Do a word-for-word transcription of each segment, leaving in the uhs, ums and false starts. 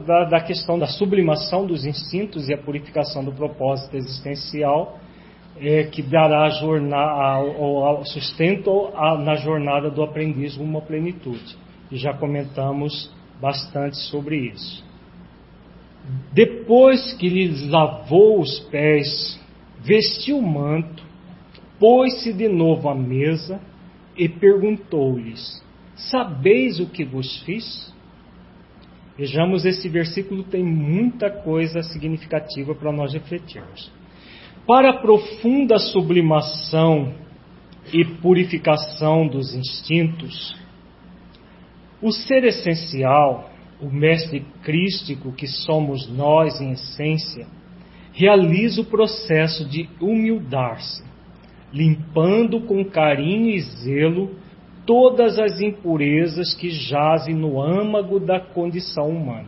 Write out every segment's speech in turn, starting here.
da, da questão da sublimação dos instintos e a purificação do propósito existencial, é, que dará o sustento a, na jornada do aprendiz rumo à plenitude. E já comentamos bastante sobre isso. Depois que lhes lavou os pés, vestiu o manto, pôs-se de novo à mesa e perguntou-lhes: sabeis o que vos fiz? Vejamos, esse versículo tem muita coisa significativa para nós refletirmos. Para a profunda sublimação e purificação dos instintos, o ser essencial, o mestre crístico que somos nós em essência, realiza o processo de humildar-se, limpando com carinho e zelo todas as impurezas que jazem no âmago da condição humana.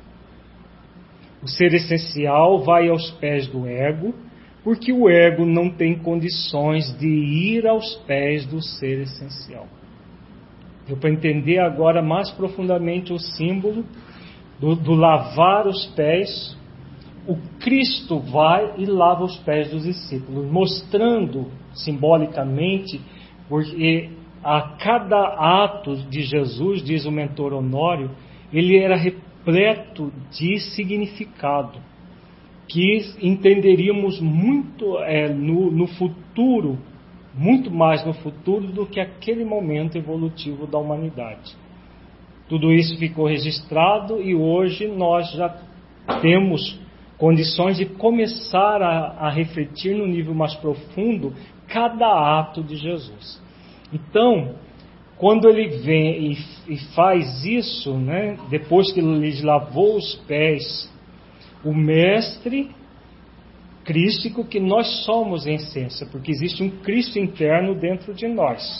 O ser essencial vai aos pés do ego, porque o ego não tem condições de ir aos pés do ser essencial. Deu para entender agora mais profundamente o símbolo do, do lavar os pés. O Cristo vai e lava os pés dos discípulos, mostrando simbolicamente, porque a cada ato de Jesus, diz o mentor Honório, ele era repleto de significado, que entenderíamos muito é, no, no futuro, muito mais no futuro do que aquele momento evolutivo da humanidade. Tudo isso ficou registrado e hoje nós já temos condições de começar a, a refletir no nível mais profundo cada ato de Jesus. Então, quando ele vem e, e faz isso, né, depois que ele lhes lavou os pés, o mestre crístico que nós somos em essência, porque existe um Cristo interno dentro de nós.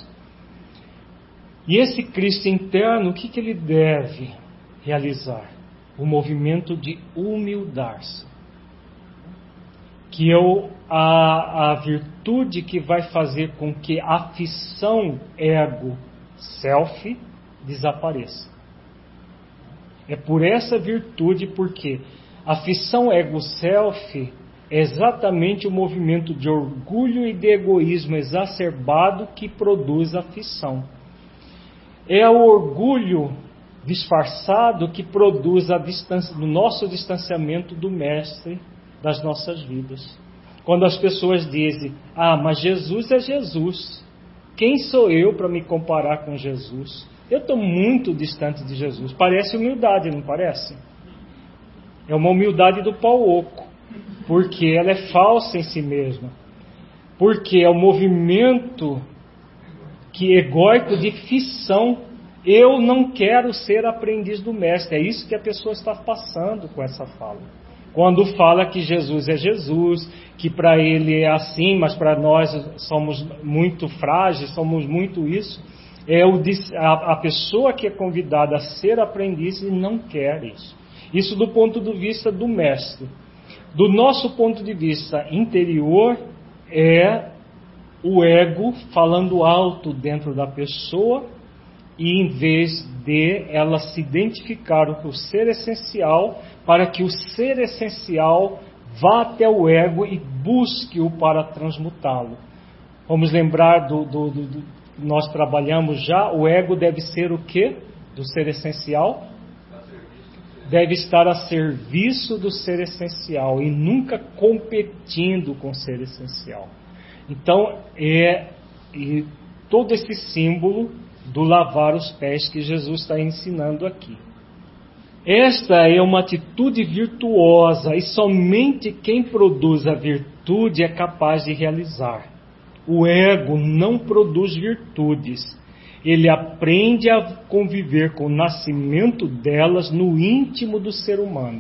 E esse Cristo interno, o que, que ele deve realizar? O movimento de humildar-se, que é o, a, a virtude que vai fazer com que a fissão ego-self desapareça. É por essa virtude, porque a fissão ego-self é exatamente o movimento de orgulho e de egoísmo exacerbado que produz a fissão. É o orgulho disfarçado que produz a distância, o nosso distanciamento do Mestre das nossas vidas. Quando as pessoas dizem: ah, mas Jesus é Jesus, quem sou eu para me comparar com Jesus? Eu estou muito distante de Jesus. Parece humildade, não parece? É uma humildade do pau oco, porque ela é falsa em si mesma, porque é o movimento que egóico de fissão. Eu não quero ser aprendiz do Mestre. É isso que a pessoa está passando com essa fala. Quando fala que Jesus é Jesus, que para ele é assim, mas para nós somos muito frágeis, somos muito isso, é o, a, a pessoa que é convidada a ser aprendiz e não quer isso. Isso do ponto de vista do Mestre. Do nosso ponto de vista interior, é o ego falando alto dentro da pessoa, e em vez de ela se identificar com o ser essencial, para que o ser essencial vá até o ego e busque-o para transmutá-lo. Vamos lembrar do, do, do, do nós trabalhamos já, o ego deve ser o quê? Do ser essencial? Deve estar a serviço do ser essencial e nunca competindo com o ser essencial. Então, é e todo esse símbolo do lavar os pés que Jesus está ensinando aqui. Esta é uma atitude virtuosa e somente quem produz a virtude é capaz de realizar. O ego não produz virtudes. Ele aprende a conviver com o nascimento delas no íntimo do ser humano.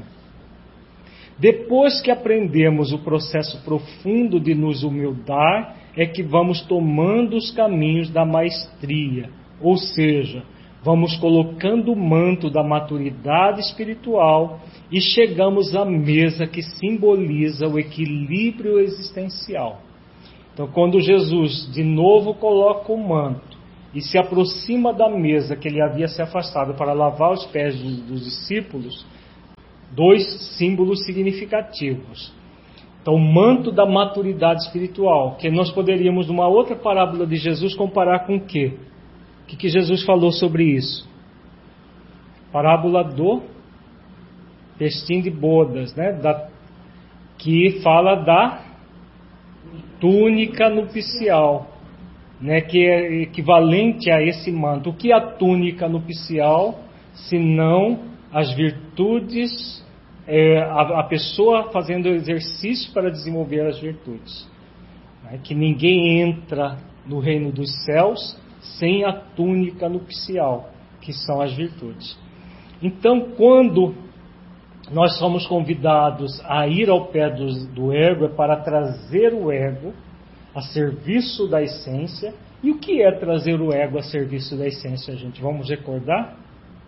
Depois que aprendemos o processo profundo de nos humildar, é que vamos tomando os caminhos da maestria, ou seja, vamos colocando o manto da maturidade espiritual e chegamos à mesa que simboliza o equilíbrio existencial. Então, quando Jesus de novo coloca o manto e se aproxima da mesa que ele havia se afastado para lavar os pés dos, dos discípulos, dois símbolos significativos. Então, o manto da maturidade espiritual, que nós poderíamos, numa outra parábola de Jesus, comparar com o quê? O que, que Jesus falou sobre isso? Parábola do festim de bodas, né? Da, que fala da túnica nupcial, né? Que é equivalente a esse manto. O que é a túnica nupcial, senão as virtudes, é, a, a pessoa fazendo exercício para desenvolver as virtudes, né? Que ninguém entra no reino dos céus sem a túnica nupcial, que são as virtudes. Então, quando nós somos convidados a ir ao pé do, do ego, é para trazer o ego a serviço da essência. E o que é trazer o ego a serviço da essência, gente? Vamos recordar?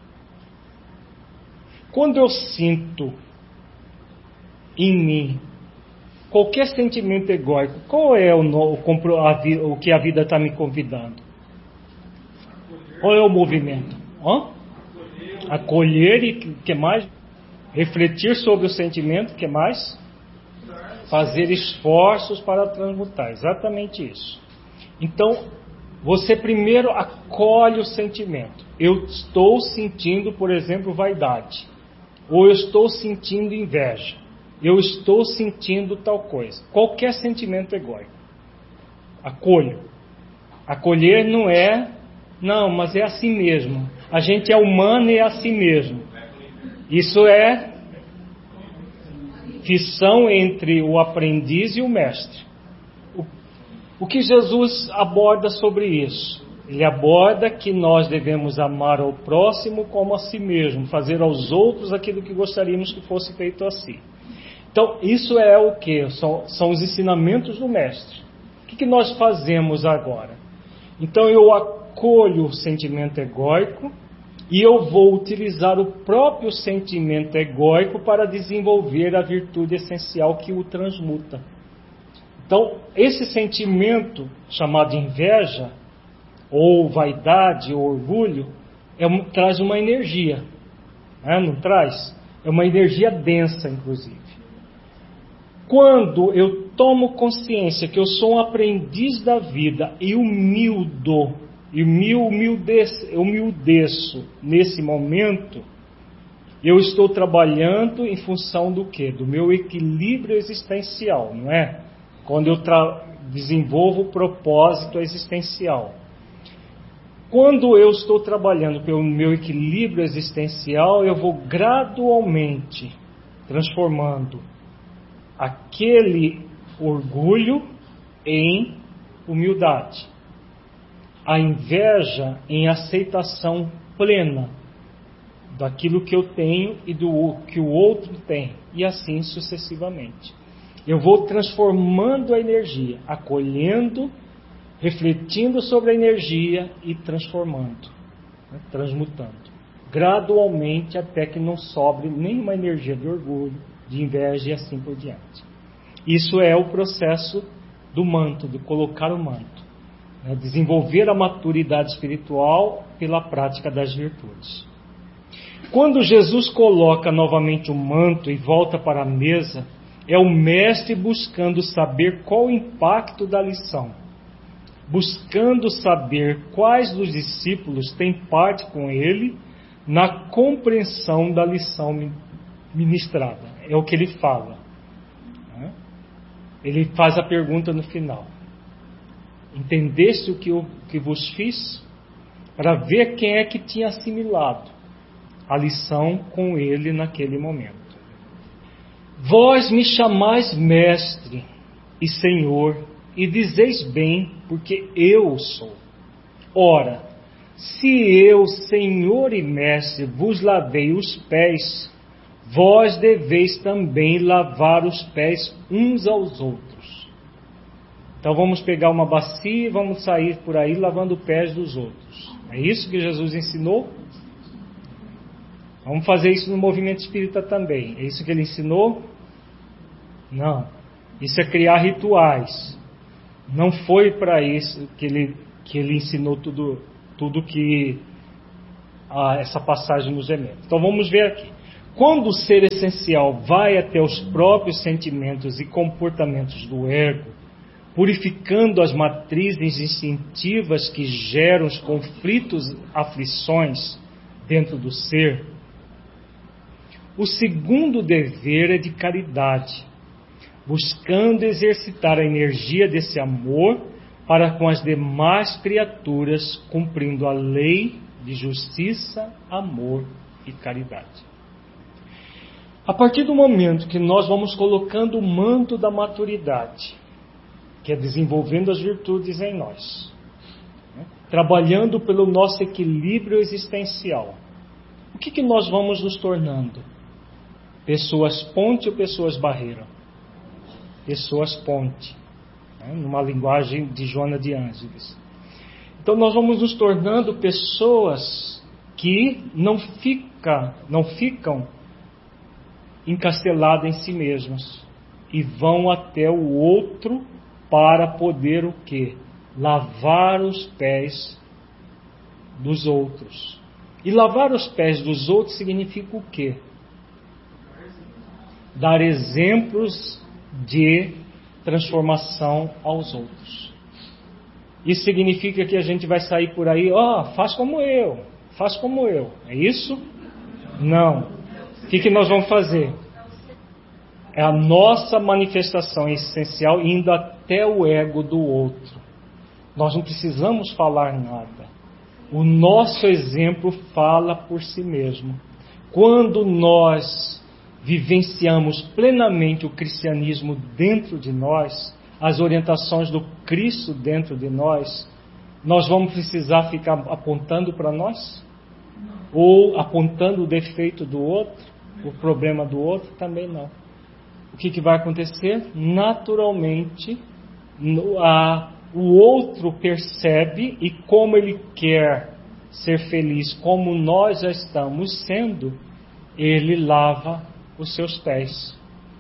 Quando eu sinto em mim qualquer sentimento egóico, qual é o, o, o que a vida está me convidando? Qual é o movimento? Hã? Acolher e que mais? Refletir sobre o sentimento, que mais? Fazer esforços para transmutar, exatamente isso. Então, você primeiro acolhe o sentimento. Eu estou sentindo, por exemplo, vaidade, ou eu estou sentindo inveja, eu estou sentindo tal coisa, qualquer sentimento egóico. Acolho. Acolher não é, não, mas é assim mesmo. A gente é humano e é assim mesmo. Isso é fissão entre o aprendiz e o mestre. O, o que Jesus aborda sobre isso? Ele aborda que nós devemos amar ao próximo como a si mesmo, fazer aos outros aquilo que gostaríamos que fosse feito a si. Então, isso é o que? São, são os ensinamentos do mestre. O que, que nós fazemos agora? Então, eu acolho o sentimento egóico e eu vou utilizar o próprio sentimento egóico para desenvolver a virtude essencial que o transmuta. Então, esse sentimento chamado inveja, ou vaidade, ou orgulho, é, traz uma energia, né? Não traz? É uma energia densa, inclusive. Quando eu tomo consciência que eu sou um aprendiz da vida e humildo, e me humildeço, eu me humildeço nesse momento, eu estou trabalhando em função do quê? Do meu equilíbrio existencial, não é? Quando eu tra- desenvolvo o propósito existencial. Quando eu estou trabalhando pelo meu equilíbrio existencial, eu vou gradualmente transformando aquele orgulho em humildade, a inveja em aceitação plena daquilo que eu tenho e do que o outro tem, e assim sucessivamente. Eu vou transformando a energia, acolhendo, refletindo sobre a energia e transformando, né, transmutando, gradualmente até que não sobre nenhuma energia de orgulho, de inveja e assim por diante. Isso é o processo do manto, de colocar o manto, né, desenvolver a maturidade espiritual pela prática das virtudes. Quando Jesus coloca novamente o manto e volta para a mesa, é o mestre buscando saber qual o impacto da lição, buscando saber quais dos discípulos têm parte com ele na compreensão da lição ministrada. É o que ele fala. Ele faz a pergunta no final: entendeste o que eu que vos fiz? Para ver quem é que tinha assimilado a lição com ele naquele momento. Vós me chamais mestre e senhor, e dizeis bem, porque eu sou. Ora, se eu, senhor e mestre, vos lavei os pés, vós deveis também lavar os pés uns aos outros. Então vamos pegar uma bacia e vamos sair por aí lavando os pés dos outros. É isso que Jesus ensinou? Vamos fazer isso no movimento espírita também. É isso que ele ensinou? Não. Isso é criar rituais. Não foi para isso que ele, que ele ensinou tudo, tudo que ah, essa passagem nos remete. Então vamos ver aqui. quando o ser essencial vai até os próprios sentimentos e comportamentos do ego, purificando as matrizes instintivas que geram os conflitos, aflições dentro do ser, o segundo dever é de caridade, buscando exercitar a energia desse amor para com as demais criaturas, cumprindo a lei de justiça, amor e caridade. A partir do momento que nós vamos colocando o manto da maturidade, que é desenvolvendo as virtudes em nós, né? Trabalhando pelo nosso equilíbrio existencial, o que, que nós vamos nos tornando? Pessoas ponte ou pessoas barreira? Pessoas ponte, né? Numa linguagem de Joana de Ângeles. Então nós vamos nos tornando pessoas que não, fica, não ficam encasteladas em si mesmas e vão até o outro para poder o quê? Lavar os pés dos outros. E lavar os pés dos outros significa o quê? Dar exemplos de transformação aos outros. Isso significa que a gente vai sair por aí, ó, oh, faz como eu, faz como eu. É isso? Não. O que, que nós vamos fazer? É a nossa manifestação essencial indo até o ego do outro. Nós não precisamos falar nada. O nosso exemplo fala por si mesmo. Quando nós vivenciamos plenamente o cristianismo dentro de nós, as orientações do Cristo dentro de nós, nós vamos precisar ficar apontando para nós? Ou apontando o defeito do outro, o problema do outro? Também não. O que, que vai acontecer? Naturalmente, no, a, o outro percebe e como ele quer ser feliz, como nós já estamos sendo, ele lava os seus pés.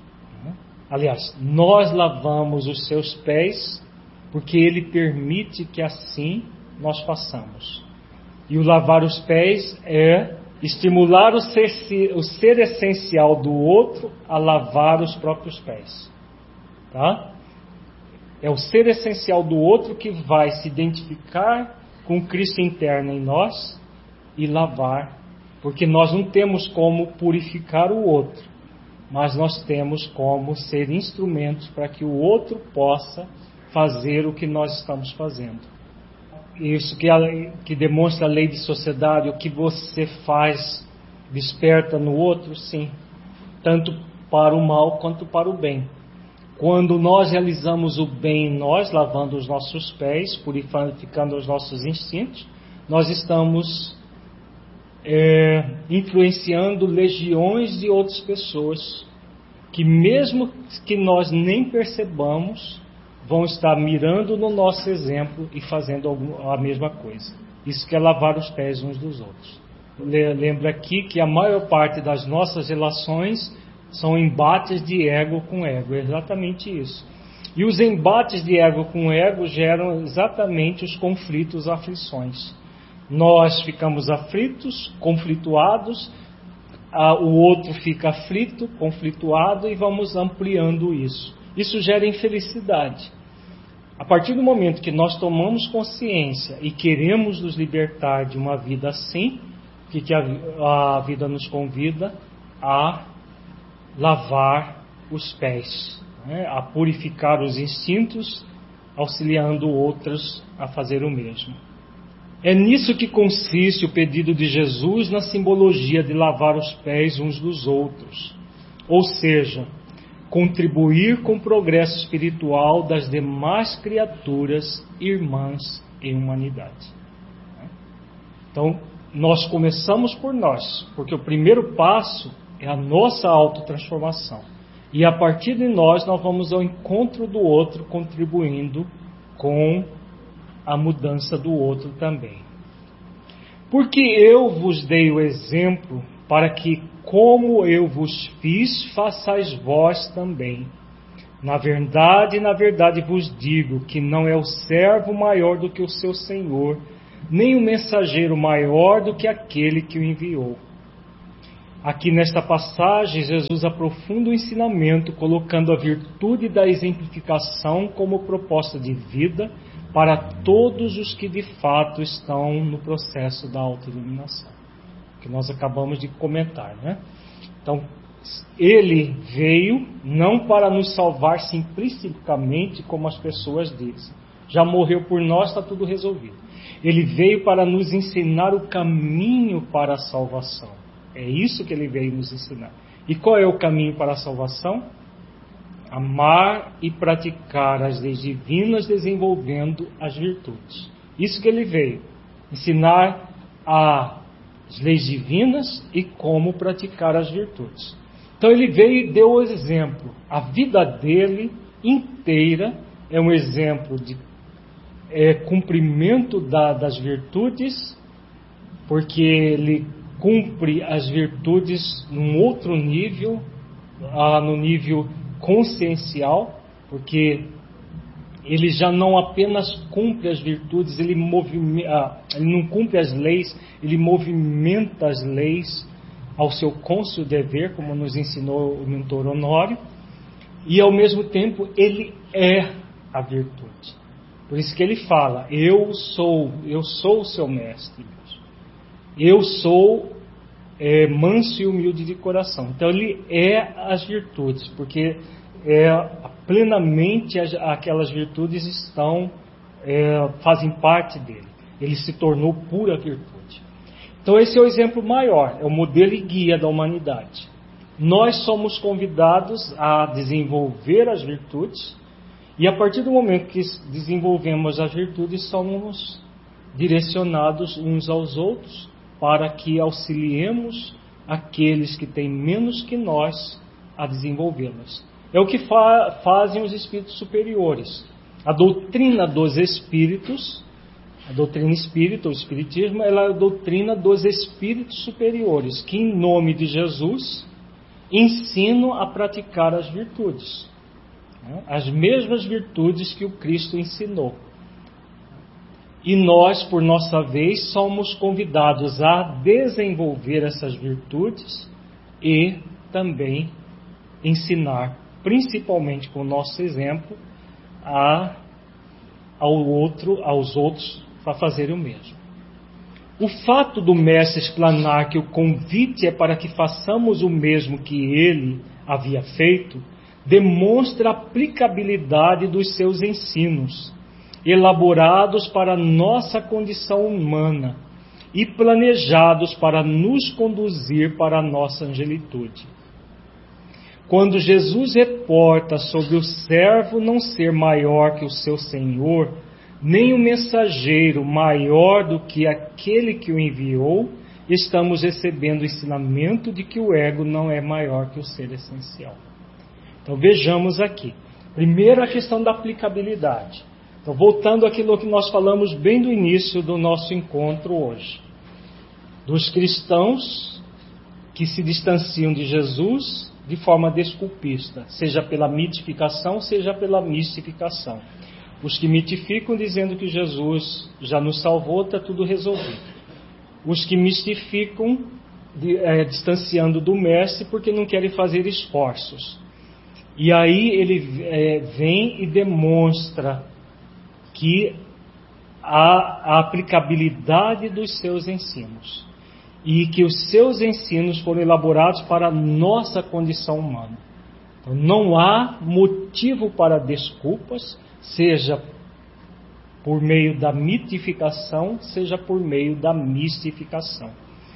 Aliás, nós lavamos os seus pés porque ele permite que assim nós façamos. E o lavar os pés é estimular o ser, o ser essencial do outro a lavar os próprios pés. Tá? É o ser essencial do outro que vai se identificar com o Cristo interno em nós e lavar, porque nós não temos como purificar o outro, mas nós temos como ser instrumentos para que o outro possa fazer o que nós estamos fazendo. Isso que, a, que demonstra a lei de sociedade, o que você faz desperta no outro, sim, tanto para o mal quanto para o bem. Quando nós realizamos o bem em nós, lavando os nossos pés, purificando os nossos instintos, nós estamos é, influenciando legiões de outras pessoas que, mesmo que nós nem percebamos, vão estar mirando no nosso exemplo e fazendo a mesma coisa. Isso que é lavar os pés uns dos outros. Lembra aqui que a maior parte das nossas relações são embates de ego com ego, é exatamente isso. E os embates de ego com ego geram exatamente os conflitos, aflições. Nós ficamos aflitos, conflituados, o outro fica aflito, conflituado e vamos ampliando isso. Isso gera infelicidade. A partir do momento que nós tomamos consciência e queremos nos libertar de uma vida assim, o que, que a, a vida nos convida? A lavar os pés, né? A purificar os instintos, auxiliando outros a fazer o mesmo. É nisso que consiste o pedido de Jesus na simbologia de lavar os pés uns dos outros, ou seja, contribuir com o progresso espiritual das demais criaturas irmãs em humanidade. Então, nós começamos por nós, porque o primeiro passo é a nossa autotransformação. E a partir de nós, nós vamos ao encontro do outro, contribuindo com a mudança do outro também. Porque eu vos dei o exemplo para que, como eu vos fiz, façais vós também. Na verdade, na verdade vos digo que não é o servo maior do que o seu senhor, nem o mensageiro maior do que aquele que o enviou. Aqui nesta passagem, Jesus aprofunda o ensinamento, colocando a virtude da exemplificação como proposta de vida para todos os que de fato estão no processo da autoiluminação, que nós acabamos de comentar, né? Então, ele veio não para nos salvar simplisticamente, como as pessoas dizem. Já morreu por nós, está tudo resolvido. Ele veio para nos ensinar o caminho para a salvação. É isso que ele veio nos ensinar. E qual é o caminho para a salvação? Amar e praticar as leis divinas, desenvolvendo as virtudes. Isso que ele veio. Ensinar as leis divinas e como praticar as virtudes. Então ele veio e deu o exemplo. A vida dele inteira é um exemplo de é, cumprimento da, das virtudes, porque ele cumpre as virtudes num outro nível, ah, no nível consciencial, porque ele já não apenas cumpre as virtudes, ele, movimenta, ele não cumpre as leis, ele movimenta as leis ao seu cônscio dever, como nos ensinou o mentor Honório, e ao mesmo tempo ele é a virtude. Por isso que ele fala, eu sou, eu sou o seu mestre, eu sou é, manso e humilde de coração. Então ele é as virtudes, porque é, plenamente as, aquelas virtudes estão, é, fazem parte dele. Ele se tornou pura virtude. Então esse é o exemplo maior, é o modelo e guia da humanidade. Nós somos convidados a desenvolver as virtudes, e a partir do momento que desenvolvemos as virtudes, somos direcionados uns aos outros para que auxiliemos aqueles que têm menos que nós a desenvolvê-las. É o que fa- fazem os espíritos superiores. A doutrina dos espíritos, a doutrina espírita, o espiritismo, ela é a doutrina dos espíritos superiores, que em nome de Jesus ensinam a praticar as virtudes. As mesmas virtudes que o Cristo ensinou. E nós, por nossa vez, somos convidados a desenvolver essas virtudes e também ensinar, principalmente com o nosso exemplo, a, ao outro, aos outros para fazerem o mesmo. O fato do mestre explanar que o convite é para que façamos o mesmo que ele havia feito, demonstra a aplicabilidade dos seus ensinos, elaborados para nossa condição humana e planejados para nos conduzir para a nossa angelitude. Quando Jesus reporta sobre o servo não ser maior que o seu Senhor, nem o mensageiro maior do que aquele que o enviou, estamos recebendo o ensinamento de que o ego não é maior que o ser essencial. Então vejamos aqui. Primeiro a questão da aplicabilidade. Então voltando àquilo que nós falamos bem do início do nosso encontro hoje. Dos cristãos que se distanciam de Jesus de forma desculpista, seja pela mitificação, seja pela mistificação. Os que mitificam dizendo que Jesus já nos salvou, está tudo resolvido. Os que mistificam de, é, distanciando do mestre porque não querem fazer esforços. E aí ele é, vem e demonstra que há a aplicabilidade dos seus ensinos. E que os seus ensinos foram elaborados para a nossa condição humana. Então, não há motivo para desculpas, seja por meio da mitificação, seja por meio da mistificação.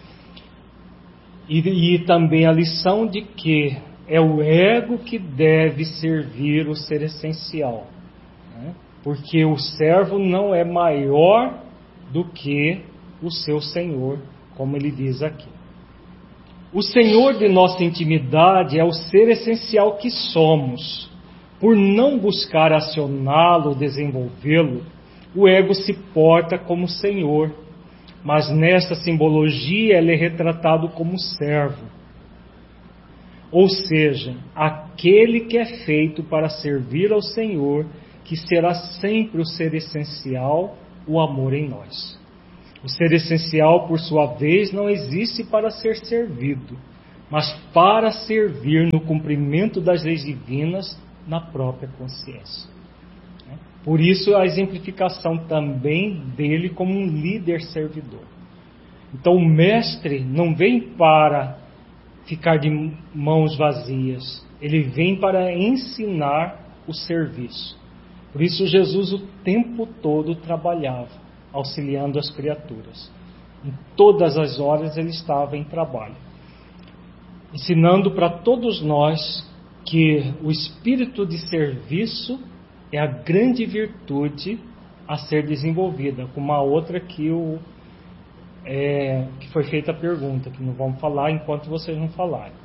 E, e também a lição de que é o ego que deve servir o ser essencial, né? Porque o servo não é maior do que o seu Senhor, como ele diz aqui. O Senhor de nossa intimidade é o ser essencial que somos. Por não buscar acioná-lo, desenvolvê-lo, o ego se porta como Senhor, mas nesta simbologia ele é retratado como servo. Ou seja, aquele que é feito para servir ao Senhor, que será sempre o ser essencial, o amor em nós. O ser essencial, por sua vez, não existe para ser servido, mas para servir no cumprimento das leis divinas na própria consciência. Por isso a exemplificação também dele como um líder servidor. Então o mestre não vem para ficar de mãos vazias, ele vem para ensinar o serviço. Por isso Jesus o tempo todo trabalhava, auxiliando as criaturas. Em todas as horas ele estava em trabalho, ensinando para todos nós que o espírito de serviço é a grande virtude a ser desenvolvida, com uma outra que, o, é, que foi feita a pergunta, que não vamos falar enquanto vocês não falarem.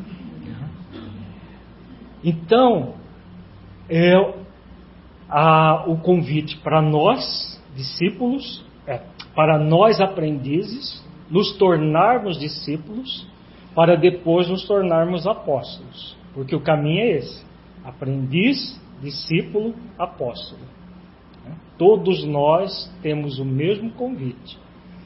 Então, é, a, o convite para nós, discípulos, é, para nós aprendizes, nos tornarmos discípulos, para depois nos tornarmos apóstolos. Porque o caminho é esse: aprendiz, discípulo, apóstolo. Todos nós temos o mesmo convite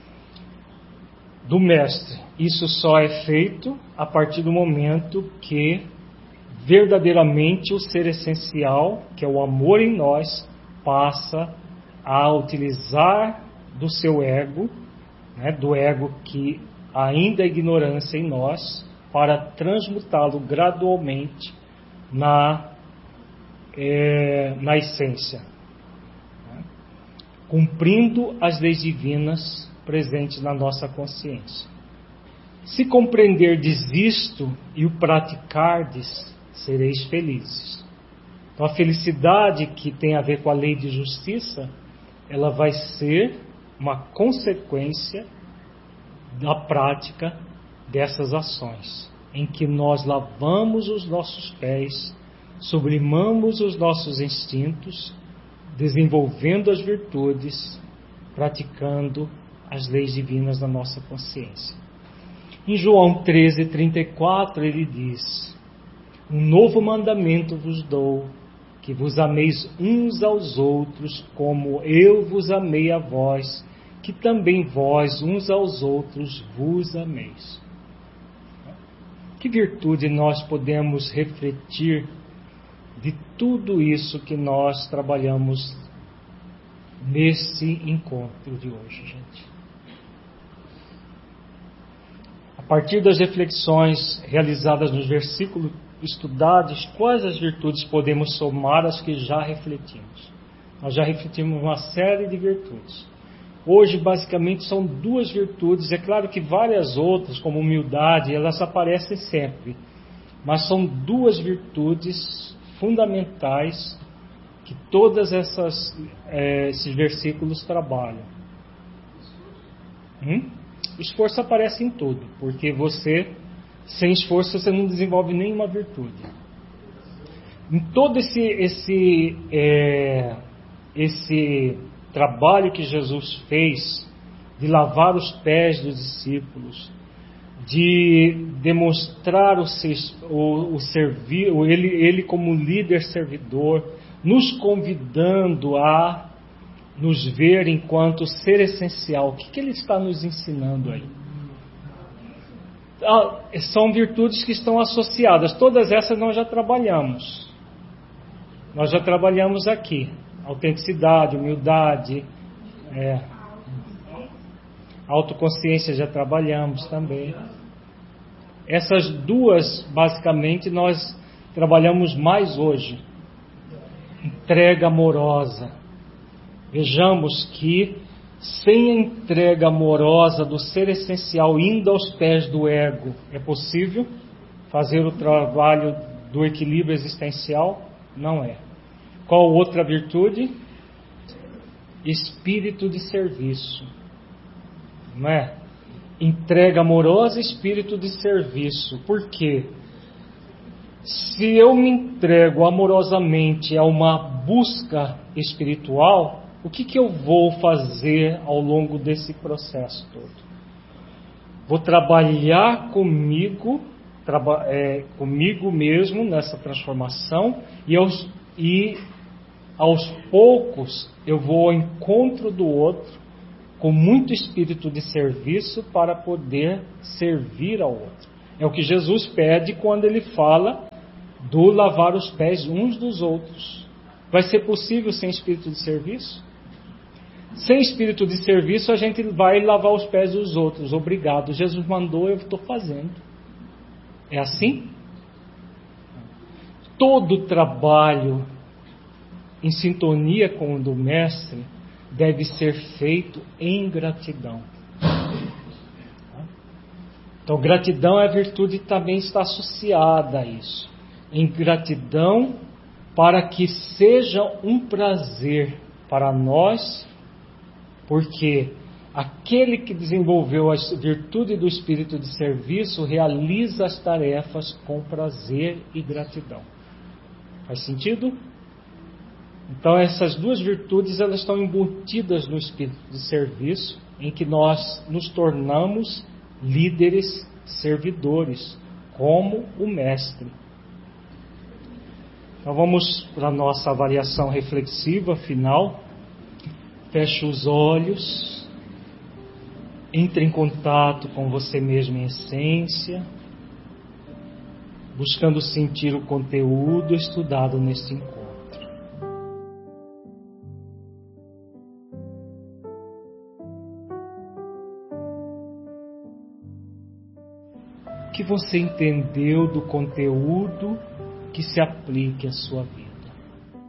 do mestre. Isso só é feito a partir do momento que verdadeiramente o ser essencial, que é o amor em nós, passa a utilizar do seu ego, né, do ego que ainda é ignorância em nós, para transmutá-lo gradualmente na É, na essência, né? Cumprindo as leis divinas presentes na nossa consciência. Se compreenderdes isto e o praticardes, sereis felizes. Então a felicidade que tem a ver com a lei de justiça, ela vai ser uma consequência da prática dessas ações, em que nós lavamos os nossos pés, sublimamos os nossos instintos, desenvolvendo as virtudes, praticando as leis divinas na nossa consciência. Em João treze, trinta e quatro, ele diz: um novo mandamento vos dou, que vos ameis uns aos outros, como eu vos amei a vós, que também vós uns aos outros vos ameis. Que virtude nós podemos refletir de tudo isso que nós trabalhamos nesse encontro de hoje, gente? A partir das reflexões realizadas nos versículos estudados, quais as virtudes podemos somar às que já refletimos? Nós já refletimos uma série de virtudes. Hoje, basicamente, são duas virtudes. É claro que várias outras, como humildade, elas aparecem sempre. Mas são duas virtudes fundamentais que todas essas é, esses versículos trabalham. Hum? O esforço aparece em tudo, porque você, sem esforço, você não desenvolve nenhuma virtude. Em todo esse esse é, esse trabalho que Jesus fez de lavar os pés dos discípulos, de demonstrar o, o, o servir, ele, ele como líder servidor, nos convidando a nos ver enquanto ser essencial. O que, que ele está nos ensinando aí? Ah, são virtudes que estão associadas. Todas essas nós já trabalhamos. Nós já trabalhamos aqui. Autenticidade, humildade, é, autoconsciência já trabalhamos também. Essas duas, basicamente, nós trabalhamos mais hoje. Entrega amorosa. Vejamos que sem a entrega amorosa do ser essencial indo aos pés do ego, é possível fazer o trabalho do equilíbrio existencial? Não é. Qual outra virtude? Espírito de serviço. Não é? Entrega amorosa, espírito de serviço. Por quê? Se eu me entrego amorosamente a uma busca espiritual, o que, que eu vou fazer ao longo desse processo todo? Vou trabalhar comigo, traba, é, comigo mesmo nessa transformação e aos, e aos poucos eu vou ao encontro do outro com muito espírito de serviço para poder servir ao outro. É o que Jesus pede quando ele fala do lavar os pés uns dos outros. Vai ser possível sem espírito de serviço? Sem espírito de serviço, a gente vai lavar os pés dos outros. Obrigado. Jesus mandou, eu estou fazendo. É assim? Todo trabalho em sintonia com o do Mestre deve ser feito em gratidão. Então, gratidão é a virtude que também está associada a isso. Em gratidão, para que seja um prazer para nós, porque aquele que desenvolveu a virtude do espírito de serviço realiza as tarefas com prazer e gratidão. Faz sentido? Então essas duas virtudes, elas estão embutidas no espírito de serviço, em que nós nos tornamos líderes servidores, como o Mestre. Então vamos para a nossa avaliação reflexiva final. Feche os olhos, entre em contato com você mesmo em essência, buscando sentir o conteúdo estudado neste encontro. O que você entendeu do conteúdo que se aplique à sua vida?